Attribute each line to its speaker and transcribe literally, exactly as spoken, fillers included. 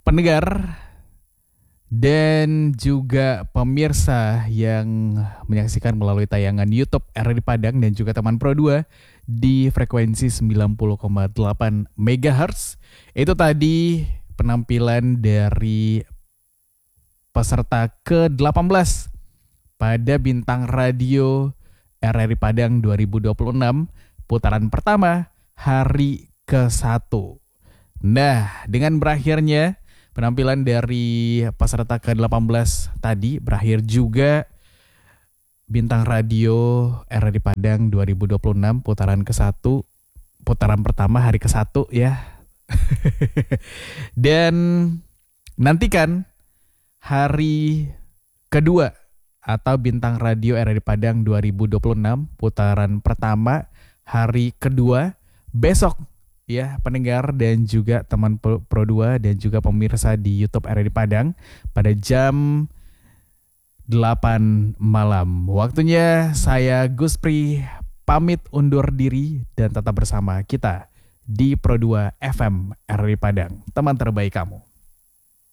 Speaker 1: pendengar dan juga pemirsa yang menyaksikan melalui tayangan YouTube R R I Padang dan juga teman Pro dua di frekuensi sembilan puluh koma delapan megahertz. Itu tadi penampilan dari peserta ke delapan belas pada Bintang Radio R R I Padang dua ribu dua puluh enam putaran pertama hari ke satu. Nah, dengan berakhirnya penampilan dari peserta ke delapan belas tadi, berakhir juga Bintang Radio R R I Padang dua ribu dua puluh enam putaran ke satu, putaran pertama hari ke satu ya. Dan nantikan hari kedua atau Bintang Radio R R I Padang dua ribu dua puluh enam putaran pertama hari kedua besok ya, pendengar dan juga teman Pro dua dan juga pemirsa di YouTube R R I Padang pada jam delapan malam. Waktunya saya Guspri pamit undur diri dan tetap bersama kita di Pro dua F M R R I Padang, teman terbaik kamu.